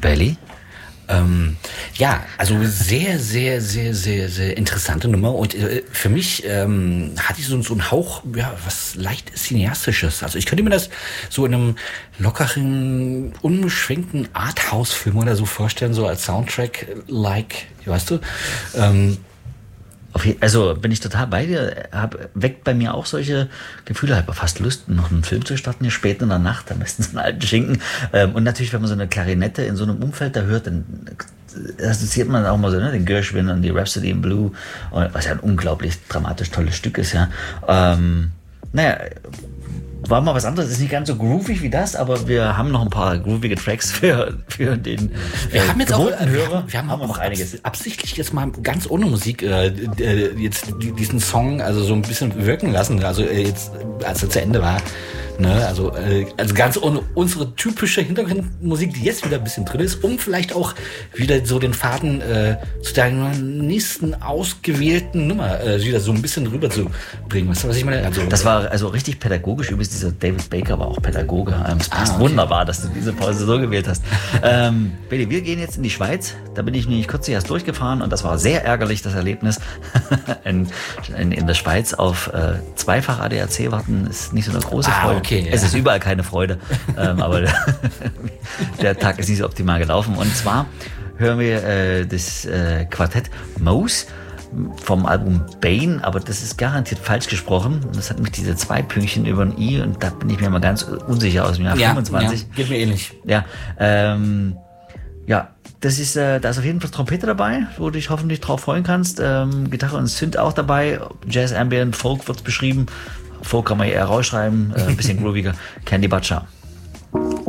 Bailey? Ja, also sehr, sehr, sehr, sehr, sehr interessante Nummer und für mich hatte ich so einen Hauch, ja, was leicht Cineastisches. Also ich könnte mir das so in einem lockeren, unbeschränkten Arthouse-Film oder so vorstellen, so als Soundtrack, weißt du? Also bin ich total bei dir, weckt bei mir auch solche Gefühle, habe fast Lust, noch einen Film zu starten, hier spät in der Nacht, am besten so einen alten Schinken. Und natürlich, wenn man so eine Klarinette in so einem Umfeld da hört, dann assoziiert man auch mal so, ne, den Gershwin und die Rhapsody in Blue, was ja ein unglaublich dramatisch tolles Stück ist, ja. Naja, war mal was anderes, ist nicht ganz so groovig wie das, aber wir haben noch ein paar groovige Tracks für den wir haben jetzt auch Hörer. Wir haben auch einiges. Absichtlich jetzt mal ganz ohne Musik jetzt diesen Song also so ein bisschen wirken lassen. Also jetzt, als er zu Ende war, ne, also ganz ohne unsere typische Hintergrundmusik, die jetzt wieder ein bisschen drin ist, um vielleicht auch wieder so den Faden zu deiner nächsten ausgewählten Nummer wieder so ein bisschen rüber zu bringen. Weißt du, was ich meine? Also, das war also richtig pädagogisch. Übrigens, dieser David Baker war auch Pädagoge. Es passt wunderbar, dass du diese Pause so gewählt hast. Billy, wir gehen jetzt in die Schweiz. Da bin ich nämlich kürzlich erst durchgefahren und das war sehr ärgerlich, das Erlebnis. in der Schweiz auf zweifach ADAC warten ist nicht so eine große Freude. Okay, es ist überall keine Freude, aber der Tag ist nicht so optimal gelaufen. Und zwar hören wir das Quartett Mose vom Album Bane, aber das ist garantiert falsch gesprochen. Das hat mich diese 2 Pünktchen über ein I und da bin ich mir mal ganz unsicher aus dem Jahr 25. Ja, geht mir ähnlich. Ja, ja, das ist, da ist auf jeden Fall Trompete dabei, wo du dich hoffentlich drauf freuen kannst. Gitarre und Synth auch dabei. Jazz, Ambient, Folk wird's beschrieben. Folk kann man eher rausschreiben, ein bisschen grooviger. Candy Butcher.